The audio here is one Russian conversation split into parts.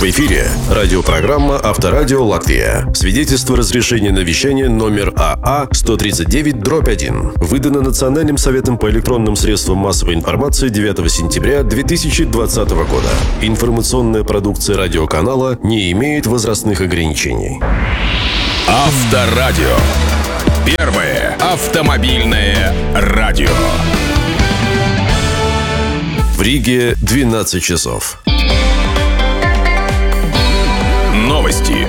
В эфире радиопрограмма «Авторадио Латвия». Свидетельство разрешения на вещание номер АА 139/1. Выдано Национальным советом по электронным средствам массовой информации 9 сентября 2020 года. Информационная продукция радиоканала не имеет возрастных ограничений. Авторадио. Первое автомобильное радио. В Риге 12 часов. Новости.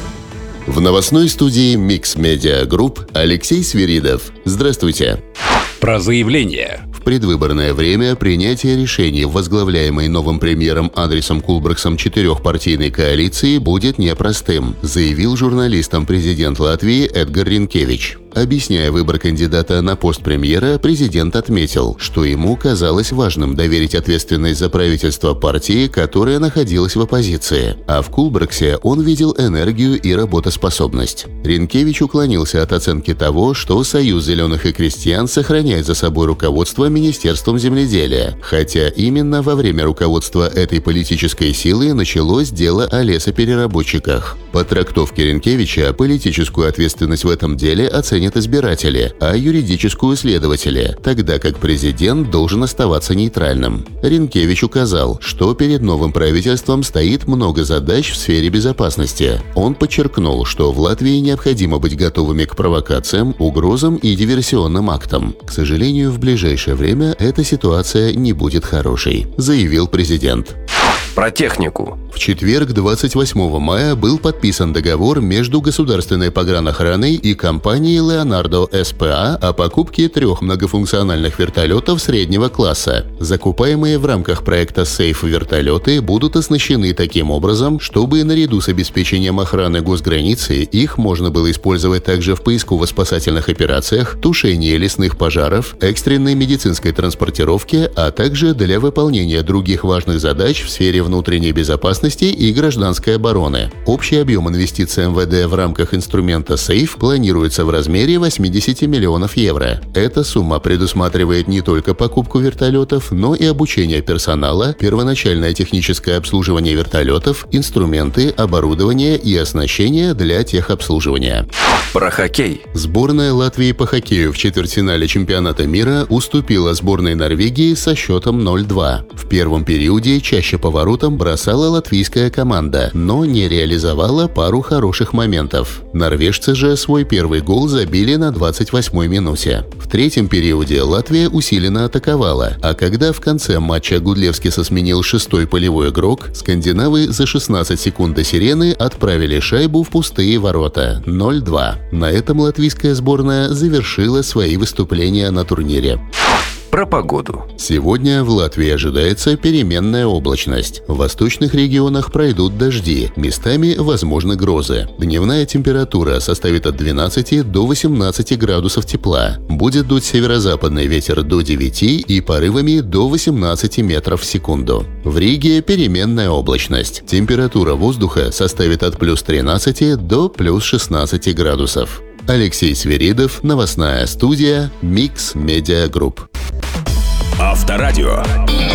В новостной студии Mix Media Group Алексей Свиридов. Здравствуйте. Про заявление. В предвыборное время принятие решений в возглавляемой новым премьером Андрисом Кулбрексом четырехпартийной коалиции будет непростым, заявил журналистам президент Латвии Эдгар Ринкевич. Объясняя выбор кандидата на пост премьера, президент отметил, что ему казалось важным доверить ответственность за правительство партии, которая находилась в оппозиции, а в Кулбрексе он видел энергию и работоспособность. Ринкевич уклонился от оценки того, что Союз зеленых и крестьян сохраняет за собой руководство Министерством земледелия, хотя именно во время руководства этой политической силы началось дело о лесопереработчиках. По трактовке Ринкевича, политическую ответственность в этом деле оценивают избиратели, а юридическую – следователи, тогда как президент должен оставаться нейтральным. Ринкевич указал, что перед новым правительством стоит много задач в сфере безопасности. Он подчеркнул, что в Латвии необходимо быть готовыми к провокациям, угрозам и диверсионным актам. К сожалению, в ближайшее время эта ситуация не будет хорошей, заявил президент. Про технику. В четверг, 28 мая, был подписан договор между Государственной погранохраной и компанией Leonardo S.p.A. о покупке 3 многофункциональных вертолетов среднего класса. Закупаемые в рамках проекта «Сейф» вертолеты будут оснащены таким образом, чтобы наряду с обеспечением охраны госграницы их можно было использовать также в поисково-спасательных операциях, тушении лесных пожаров, экстренной медицинской транспортировке, а также для выполнения других важных задач в сфере внутренней безопасности и гражданской обороны. Общий объем инвестиций МВД в рамках инструмента «Сейф» планируется в размере 80 миллионов евро. Эта сумма предусматривает не только покупку вертолетов, но и обучение персонала, первоначальное техническое обслуживание вертолетов, инструменты, оборудование и оснащение для техобслуживания. Про хоккей. Сборная Латвии по хоккею в четвертьфинале чемпионата мира уступила сборной Норвегии со счетом 0-2. В первом периоде чаще по воротам бросала латвийская команда, но не реализовала пару хороших моментов. Норвежцы же свой первый гол забили на 28-й минуте. В третьем периоде Латвия усиленно атаковала, а когда в конце матча Гудлевскис сменил 6-й полевой игрок, скандинавы за 16 секунд до сирены отправили шайбу в пустые ворота – 0-2. На этом латвийская сборная завершила свои выступления на турнире. Про погоду. Сегодня в Латвии ожидается переменная облачность. В восточных регионах пройдут дожди, местами возможны грозы. Дневная температура составит от 12 до 18 градусов тепла. Будет дуть северо-западный ветер до 9 и порывами до 18 метров в секунду. В Риге переменная облачность. Температура воздуха составит от плюс 13 до плюс 16 градусов. Алексей Свиридов, новостная студия Mix Media Group. Авторадио.